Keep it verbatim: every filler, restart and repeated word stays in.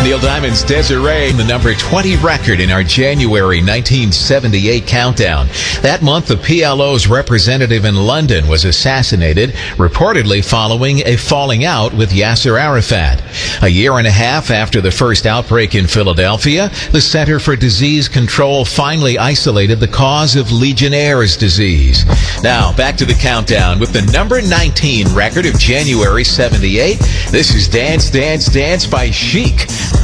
Neil Diamond's Desiree, the number twenty record in our January nineteen seventy-eight countdown. That month, the P L O's representative in London was assassinated, reportedly following a falling out with Yasser Arafat. A year and a half after the first outbreak in Philadelphia, the Center for Disease Control finally isolated the cause of Legionnaire's disease. Now, back to the countdown with the number nineteen record of January seventy-eight. This is Dance, Dance, Dance by Chic.